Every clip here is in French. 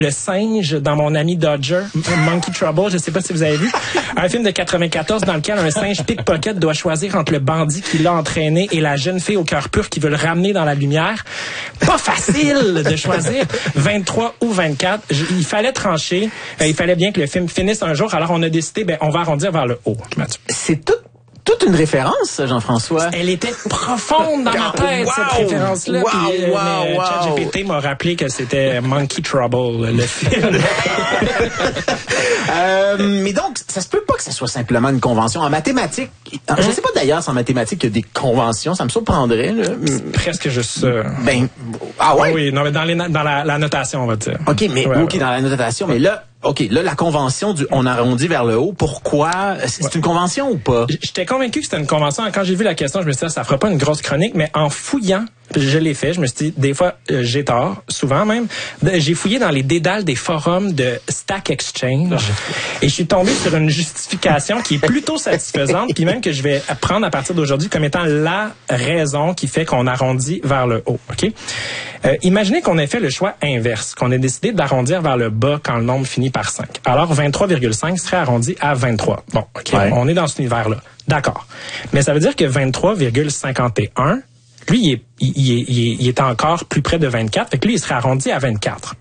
Le singe dans Mon ami Dodger, Monkey Trouble, je sais pas si vous avez vu, un film de 94 dans lequel un singe pickpocket doit choisir entre le bandit qui l'a entraîné et la jeune fille au cœur pur qui veut le ramener dans la lumière. Pas facile de choisir 23 ou 24. Il fallait trancher. Il fallait bien que le film finisse un jour. Alors on a décidé, on va arrondir vers le haut. Mathieu. C'est toute une référence, Jean-François. Elle était profonde dans ma tête, cette référence-là. ChatGPT m'a rappelé que c'était Monkey Trouble, le film. Mais donc, ça se peut pas que ce soit simplement une convention. En mathématiques, je sais pas d'ailleurs si en mathématiques il y a des conventions, ça me surprendrait. Là. C'est presque juste ça. Ah ouais? Oui, non, mais dans la notation, on va dire. OK, mais dans la notation, mais là, la convention on arrondit vers le haut. Pourquoi? C'est une convention ou pas? J'étais convaincu que c'était une convention. Quand j'ai vu la question, je me suis dit, ça fera pas une grosse chronique, mais en fouillant, je l'ai fait. Je me suis dit, des fois, j'ai tort, souvent même. J'ai fouillé dans les dédales des forums de Stack Exchange et je suis tombé sur une justification qui est plutôt satisfaisante, puis même que je vais prendre à partir d'aujourd'hui comme étant la raison qui fait qu'on arrondit vers le haut. OK? Imaginez qu'on ait fait le choix inverse, qu'on ait décidé d'arrondir vers le bas quand le nombre finit par 5. Alors, 23,5 serait arrondi à 23. Bon, OK, on est dans cet univers-là. D'accord. Mais ça veut dire que 23,51, lui, il est encore plus près de 24. Fait que lui, il serait arrondi à 24.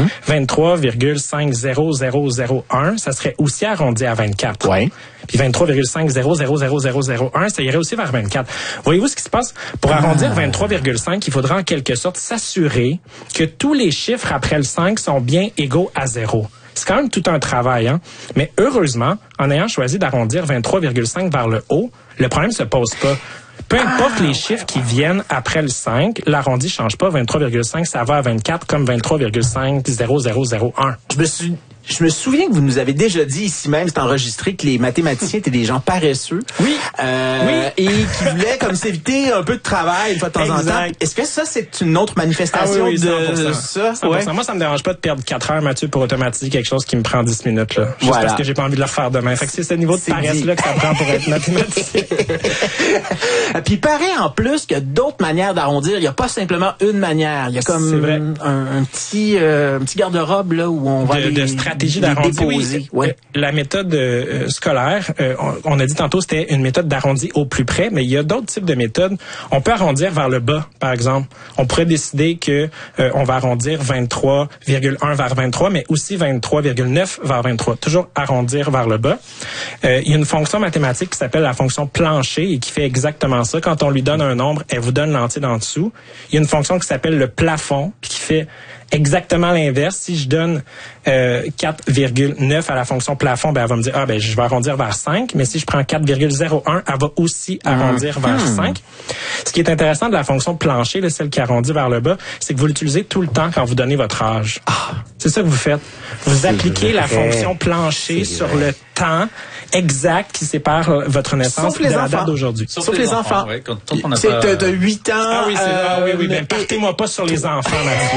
23,50001, ça serait aussi arrondi à 24. Ouais. Puis 23,5000001, ça irait aussi vers 24. Voyez-vous ce qui se passe? Pour arrondir 23,5, il faudra en quelque sorte s'assurer que tous les chiffres après le 5 sont bien égaux à 0. C'est quand même tout un travail, hein? Mais heureusement, en ayant choisi d'arrondir 23,5 vers le haut, le problème se pose pas. Peu importe les chiffres qui viennent après le 5, l'arrondi change pas. 23,5, ça va à 24 comme 23,50001. Je me souviens que vous nous avez déjà dit ici même, c'est enregistré, que les mathématiciens étaient des gens paresseux. Oui. Et qui voulaient comme s'éviter un peu de travail une fois de temps en temps. Est-ce que ça, c'est une autre manifestation de ça? 100%. Ouais. Moi, ça me dérange pas de perdre 4 heures, Mathieu, pour automatiser quelque chose qui me prend 10 minutes, là. Juste parce que j'ai pas envie de le refaire demain. Fait que c'est ce niveau de paresse-là que ça prend pour être mathématicien. Puis il paraît en plus qu'il y a d'autres manières d'arrondir. Il n'y a pas simplement une manière. Il y a comme un petit garde-robe là où on va de stratégie d'arrondi. Oui. La méthode scolaire, on a dit tantôt, c'était une méthode d'arrondi au plus près, mais il y a d'autres types de méthodes. On peut arrondir vers le bas, par exemple. On pourrait décider que on va arrondir 23,1 vers 23, mais aussi 23,9 vers 23. Toujours arrondir vers le bas. Il y a une fonction mathématique qui s'appelle la fonction plancher et qui fait exactement ça. Quand on lui donne un nombre, elle vous donne l'entier d'en dessous. Il y a une fonction qui s'appelle le plafond qui fait exactement l'inverse. Si je donne 4,9 à la fonction plafond, elle va me dire je vais arrondir vers 5. Mais si je prends 4,01, elle va aussi arrondir vers 5. Ce qui est intéressant de la fonction plancher, là, celle qui arrondit vers le bas, c'est que vous l'utilisez tout le temps quand vous donnez votre âge. C'est ça que vous faites. Vous appliquez la fonction plancher sur le temps exact qui sépare votre naissance de la date d'aujourd'hui. Sauf les enfants. Ouais, quand on a c'est pas... de 8 ans. Oui, mais partez-moi pas sur les enfants, Mathieu.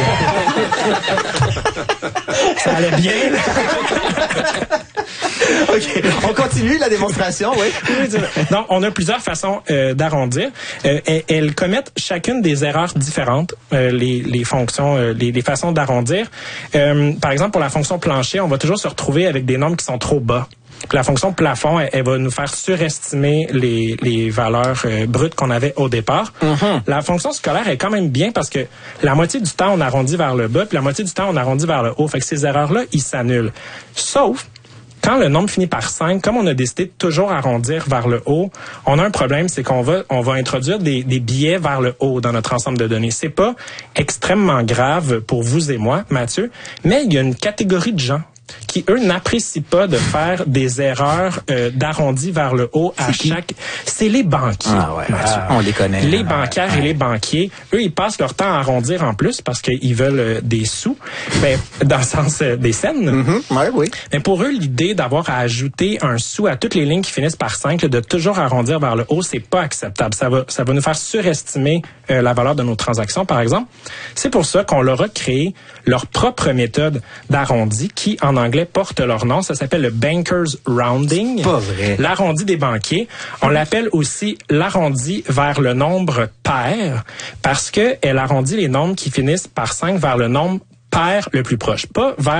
Ça allait bien. OK, on continue la démonstration, oui. Donc, on a plusieurs façons d'arrondir. Elles commettent chacune des erreurs différentes, les fonctions, les façons d'arrondir. Par exemple, pour la fonction plancher, on va toujours se retrouver avec des nombres qui sont trop bas. Puis la fonction plafond, elle va nous faire surestimer les valeurs brutes qu'on avait au départ. La fonction scolaire est quand même bien parce que la moitié du temps, on arrondit vers le bas, puis la moitié du temps, on arrondit vers le haut. Fait que ces erreurs-là, ils s'annulent. Sauf quand le nombre finit par 5, comme on a décidé de toujours arrondir vers le haut, on a un problème, c'est qu'on va introduire des biais vers le haut dans notre ensemble de données. C'est pas extrêmement grave pour vous et moi, Mathieu, mais il y a une catégorie de gens qui, eux, n'apprécient pas de faire des erreurs d'arrondi vers le haut à chaque... C'est les banquiers. On les connaît. Les bancaires et les banquiers, eux, ils passent leur temps à arrondir en plus parce qu'ils veulent des sous, mais dans le sens des scènes. Oui. Mais pour eux, l'idée d'avoir à ajouter un sou à toutes les lignes qui finissent par 5, de toujours arrondir vers le haut, c'est pas acceptable. Ça va nous faire surestimer la valeur de nos transactions, par exemple. C'est pour ça qu'on leur a créé leur propre méthode d'arrondi qui, en anglais, porte leur nom. Ça s'appelle le Banker's Rounding. Pas vrai. L'arrondi des banquiers. On l'appelle aussi l'arrondi vers le nombre pair parce que elle arrondit les nombres qui finissent par 5 vers le nombre pair le plus proche. Pas vers